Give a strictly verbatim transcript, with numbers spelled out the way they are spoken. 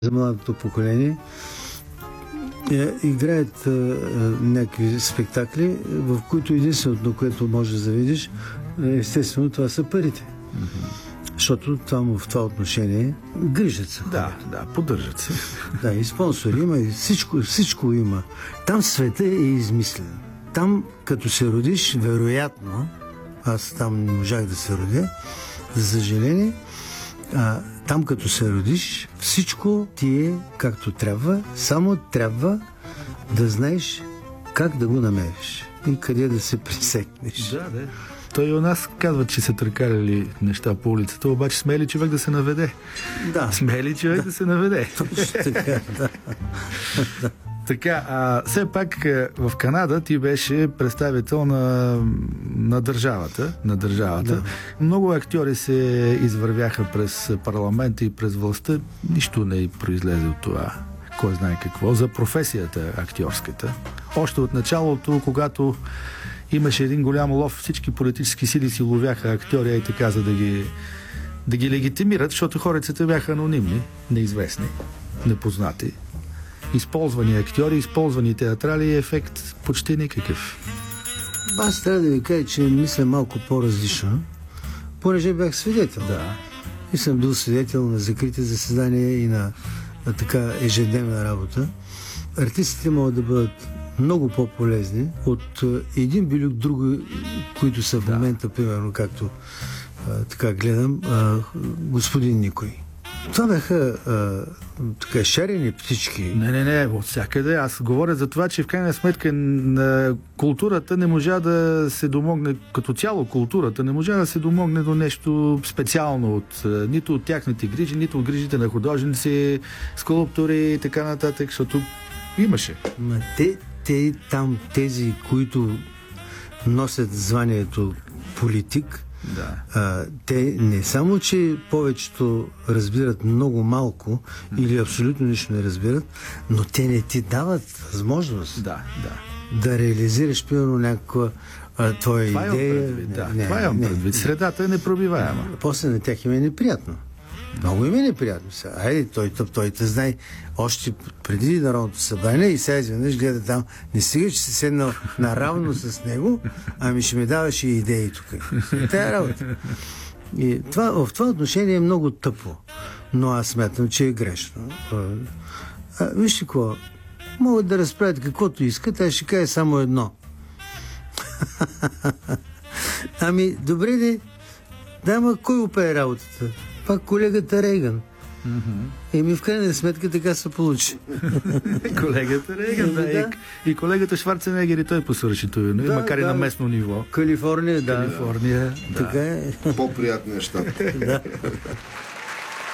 За младото поколение играят а, някакви спектакли, в които единственото, на което можеш да завидиш, естествено, това са парите. Mm-hmm. Защото там в това отношение грижат се хората. Да, да, поддържат се. Да, и спонсори има, и всичко, всичко има. Там света е измислен. Там, като се родиш, вероятно, аз там не можах да се родя, за съжаление, а, там като се родиш, всичко ти е както трябва, само трябва да знаеш как да го намериш и къде да се пресекнеш. Да, да. Той и у нас казва, че се търкаляли неща по улицата, обаче смее ли човек да се наведе? Да. Смее ли човек да, да се наведе? Точно така, да. Така, а все пак в Канада ти беше представител на, на държавата. На държавата. Да. Много актьори се извървяха през парламента и през властта. Нищо не произлезе от това. Кой знае какво. За професията актьорската. Още от началото, когато имаше един голям лов, всички политически сили си ловяха актьори и така, за да ги, да ги легитимират, защото хорицата бяха анонимни, неизвестни, непознати. Използвани актьори, използвани театрали и ефект почти никакъв. Аз трябва да ви кажа, че мисля малко по-различно, понеже бях свидетел. Да. И съм бил свидетел на закрити заседания и на, на така ежедневна работа. Артистите могат да бъдат много по-полезни от един билюк друго, които са в да. момента, примерно, както а, така гледам, а, господин Никой. Това бяха а, така шарени птички. Не, не, не, от всякъде. Аз говоря за това, че в крайна сметка на културата не можа да се домогне, като цяло културата не можа да се домогне до нещо специално от нито от тяхните грижи, нито от грижите на художници, скулптори и така нататък, защото имаше. Ма те, те там, тези, които носят званието политик, да. А, те не само, че повечето разбират много малко или абсолютно нищо не разбират, но те не ти дават възможност да, да. да реализираш примерно някаква а, твоя това идея. Предвид, да. Не, това имам не, предвид. Не. Средата е непробиваема. После на тях им е неприятно. Много им е неприятно. Сега, айде, той, той, той те знае още преди Народното събрание и сега изведнъж гледа там. Не стига, че си седнал наравно с него, ами ще ми даваш и идеи тук. Тая работа. И това, в това отношение е много тъпо. Но аз смятам, че е грешно. А, вижте какво. Могат да разправят каквото искат, аз ще кажа само едно. Ами, добре ли? Да, ама кой опее работата? Пак колегата Рейган. Mm-hmm. Еми в крайна сметка така се получи. Колегата Рейган, да. да. И, и колегата Шварценегер и той посвърши това, да, макар да. и на местно ниво. Калифорния, да. Калифорния, да. Така е. По-приятният щат. Да.